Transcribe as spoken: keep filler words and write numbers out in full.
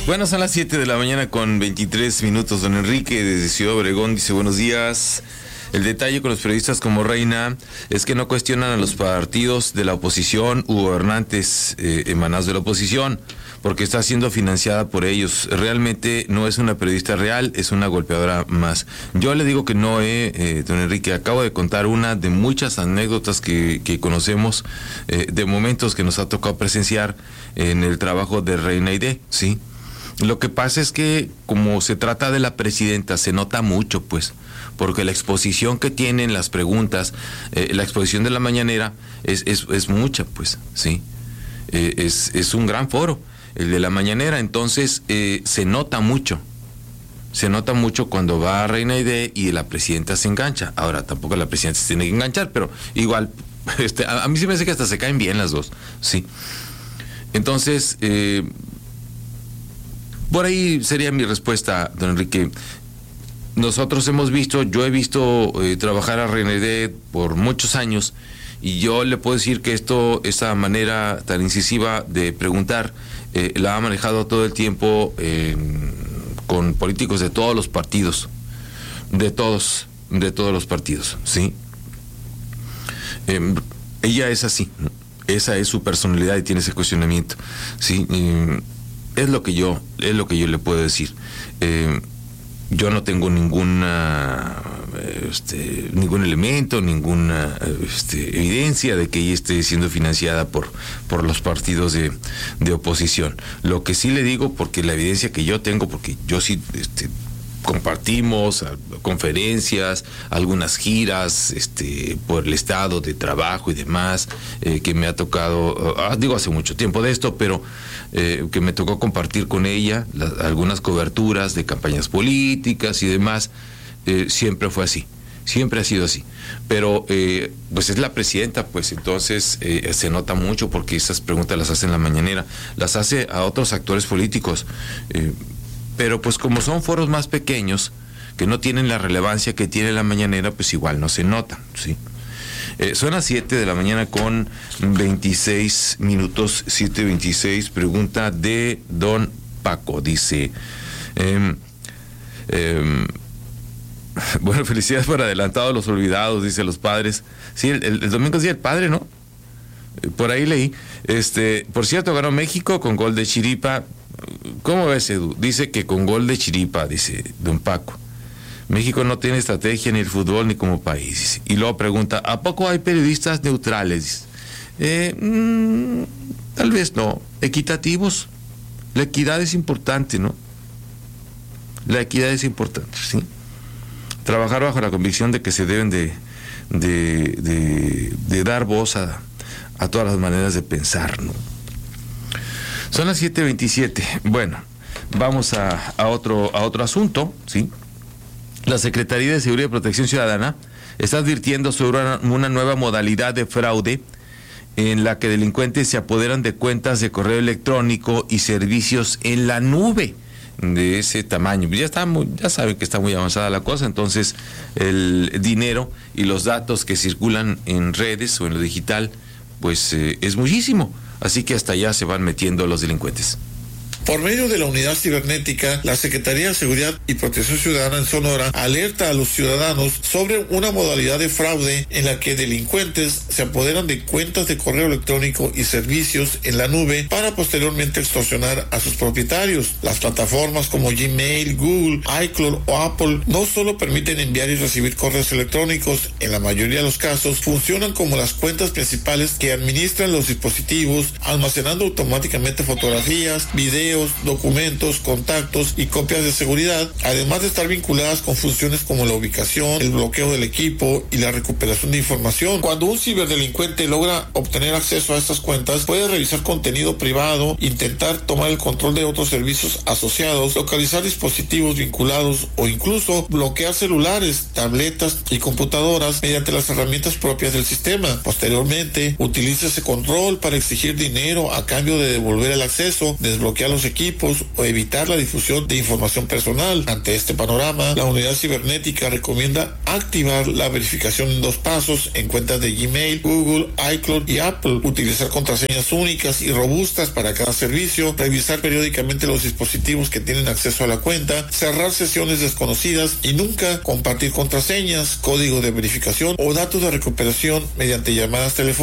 Bueno, son las siete de la mañana con veintitrés minutos. Don Enrique desde Ciudad Obregón dice buenos días. El detalle con los periodistas como Reina es que no cuestionan a los partidos de la oposición u gobernantes eh, emanados de la oposición, porque está siendo financiada por ellos. Realmente no es una periodista real, es una golpeadora más. Yo le digo que no, eh, eh, don Enrique, acabo de contar una de muchas anécdotas que, que conocemos, eh, de momentos que nos ha tocado presenciar en el trabajo de Reina Aide, ¿sí? Lo que pasa es que como se trata de la presidenta, se nota mucho, pues, porque la exposición que tienen las preguntas, eh, la exposición de la mañanera es, es, es mucha, pues, ¿sí? Eh, es, es un gran foro, el de la mañanera, entonces eh, se nota mucho, se nota mucho cuando va a Reina Aide y la presidenta se engancha. Ahora, tampoco la presidenta se tiene que enganchar, pero igual, este, a, a mí sí me hace que hasta se caen bien las dos, ¿sí? Entonces, eh, por ahí sería mi respuesta, don Enrique. Nosotros hemos visto, yo he visto eh, trabajar a Reina Aide por muchos años, y yo le puedo decir que esto, esa manera tan incisiva de preguntar, eh, la ha manejado todo el tiempo eh, con políticos de todos los partidos, de todos, de todos los partidos, ¿sí? Eh, ella es así, esa es su personalidad y tiene ese cuestionamiento, ¿sí? Eh, es lo que yo, es lo que yo le puedo decir. Eh, Yo no tengo ninguna, este, ningún elemento, ninguna este, evidencia de que ella esté siendo financiada por, por los partidos de, de oposición. Lo que sí le digo, porque la evidencia que yo tengo, porque yo sí este, compartimos conferencias, algunas giras este, por el estado de trabajo y demás, eh, que me ha tocado, uh, digo hace mucho tiempo de esto, pero eh, que me tocó compartir con ella la, algunas coberturas de campañas políticas y demás. Eh, siempre fue así, siempre ha sido así, pero eh, pues es la presidenta, pues entonces eh, se nota mucho porque esas preguntas las hace en la mañanera, las hace a otros actores políticos, eh, pero pues como son foros más pequeños, que no tienen la relevancia que tiene la mañanera, pues igual no se notan, ¿sí? Eh, son las siete de la mañana con veintiséis minutos, siete veintiséis, pregunta de don Paco, dice, eh, eh, bueno, felicidades por adelantado a los olvidados, dice los padres. Sí, el, el, el domingo es día del padre, ¿no? Eh, por ahí leí. Este, por cierto, ganó México con gol de Chiripa. ¿Cómo ves, Edu? Dice que con gol de Chiripa, dice don Paco. México no tiene estrategia ni el fútbol ni como país. Y luego pregunta, ¿a poco hay periodistas neutrales? Eh, mmm, tal vez no. Equitativos. La equidad es importante, ¿no? La equidad es importante, ¿sí? Trabajar bajo la convicción de que se deben de, de, de, de dar voz a, a todas las maneras de pensar, ¿no? Son las siete veintisiete. Bueno, vamos a, a, otro, a otro asunto, ¿sí? La Secretaría de Seguridad y Protección Ciudadana está advirtiendo sobre una, una nueva modalidad de fraude en la que delincuentes se apoderan de cuentas de correo electrónico y servicios en la nube de ese tamaño. Ya está muy, ya saben que está muy avanzada la cosa, entonces el dinero y los datos que circulan en redes o en lo digital, pues eh, es muchísimo. Así que hasta allá se van metiendo los delincuentes. Por medio de la unidad cibernética, la Secretaría de Seguridad y Protección Ciudadana en Sonora alerta a los ciudadanos sobre una modalidad de fraude en la que delincuentes se apoderan de cuentas de correo electrónico y servicios en la nube para posteriormente extorsionar a sus propietarios. Las plataformas como Gmail, Google, iCloud o Apple no solo permiten enviar y recibir correos electrónicos, en la mayoría de los casos funcionan como las cuentas principales que administran los dispositivos, almacenando automáticamente fotografías, videos, documentos, contactos y copias de seguridad, además de estar vinculadas con funciones como la ubicación, el bloqueo del equipo y la recuperación de información. Cuando un ciberdelincuente logra obtener acceso a estas cuentas, puede revisar contenido privado, intentar tomar el control de otros servicios asociados, localizar dispositivos vinculados o incluso bloquear celulares, tabletas y computadoras mediante las herramientas propias del sistema. Posteriormente, utiliza ese control para exigir dinero a cambio de devolver el acceso, desbloquear los los equipos o evitar la difusión de información personal. Ante este panorama, la unidad cibernética recomienda activar la verificación en dos pasos en cuentas de Gmail, Google, iCloud y Apple, utilizar contraseñas únicas y robustas para cada servicio, revisar periódicamente los dispositivos que tienen acceso a la cuenta, cerrar sesiones desconocidas y nunca compartir contraseñas, código de verificación o datos de recuperación mediante llamadas telefónicas